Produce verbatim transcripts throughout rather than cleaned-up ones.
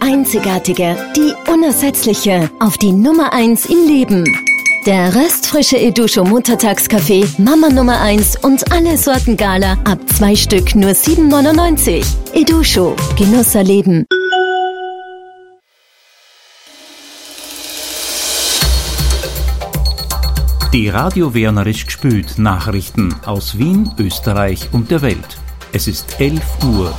einzigartige, die unersetzliche, auf die Nummer eins im Leben. Der röstfrische Eduscho Muttertagskaffee, Mama Nummer eins und alle Sorten Gala ab zwei Stück nur sieben neunundneunzig. Eduscho, Genuss erleben. Die Radio Wernerisch gespült Nachrichten aus Wien, Österreich und der Welt. Es ist elf Uhr.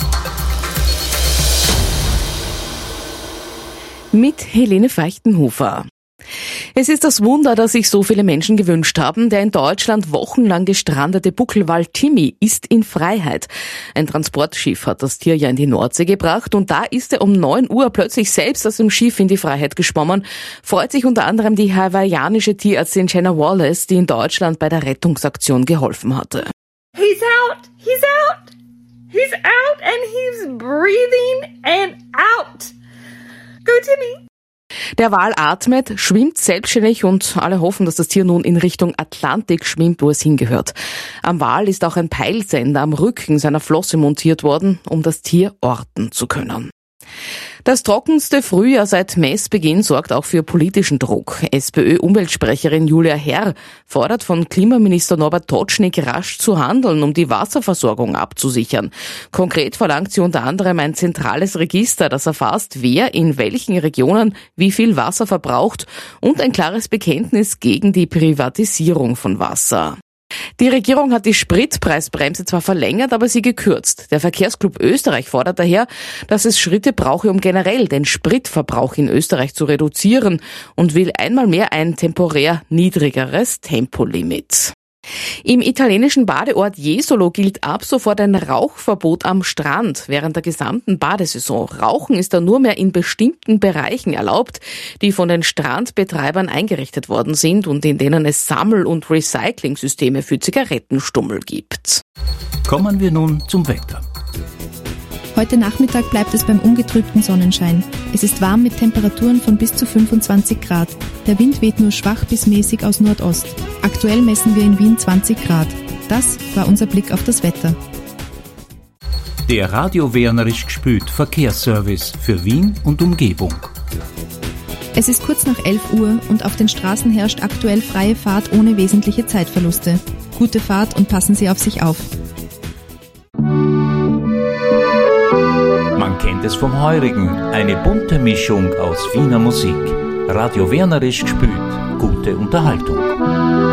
Mit Helene Feichtenhofer. Es ist das Wunder, das sich so viele Menschen gewünscht haben. Der in Deutschland wochenlang gestrandete Buckelwal Timmy ist in Freiheit. Ein Transportschiff hat das Tier ja in die Nordsee gebracht und da ist er um neun Uhr plötzlich selbst aus dem Schiff in die Freiheit geschwommen. Freut sich unter anderem die hawaiianische Tierärztin Jenna Wallace, die in Deutschland bei der Rettungsaktion geholfen hatte. He's out! He's out! He's out and he's breathing and out! Go Timmy! Der Wal atmet, schwimmt selbstständig und alle hoffen, dass das Tier nun in Richtung Atlantik schwimmt, wo es hingehört. Am Wal ist auch ein Peilsender am Rücken seiner Flosse montiert worden, um das Tier orten zu können. Das trockenste Frühjahr seit Messbeginn sorgt auch für politischen Druck. SPÖ-Umweltsprecherin Julia Herr fordert von Klimaminister Norbert Totschnig rasch zu handeln, um die Wasserversorgung abzusichern. Konkret verlangt sie unter anderem ein zentrales Register, das erfasst, wer in welchen Regionen wie viel Wasser verbraucht und ein klares Bekenntnis gegen die Privatisierung von Wasser. Die Regierung hat die Spritpreisbremse zwar verlängert, aber sie gekürzt. Der Verkehrsclub Österreich fordert daher, dass es Schritte brauche, um generell den Spritverbrauch in Österreich zu reduzieren und will einmal mehr ein temporär niedrigeres Tempolimit. Im italienischen Badeort Jesolo gilt ab sofort ein Rauchverbot am Strand während der gesamten Badesaison. Rauchen ist da nur mehr in bestimmten Bereichen erlaubt, die von den Strandbetreibern eingerichtet worden sind und in denen es Sammel- und Recyclingsysteme für Zigarettenstummel gibt. Kommen wir nun zum Wetter. Heute Nachmittag bleibt es beim ungetrübten Sonnenschein. Es ist warm mit Temperaturen von bis zu fünfundzwanzig Grad. Der Wind weht nur schwach bis mäßig aus Nordost. Aktuell messen wir in Wien zwanzig Grad. Das war unser Blick auf das Wetter. Der Radio Wernerisch gespült Verkehrsservice für Wien und Umgebung. Es ist kurz nach elf Uhr und auf den Straßen herrscht aktuell freie Fahrt ohne wesentliche Zeitverluste. Gute Fahrt und passen Sie auf sich auf. Man kennt es vom Heurigen, eine bunte Mischung aus Wiener Musik. Radio Wernerisch gespült, gute Unterhaltung.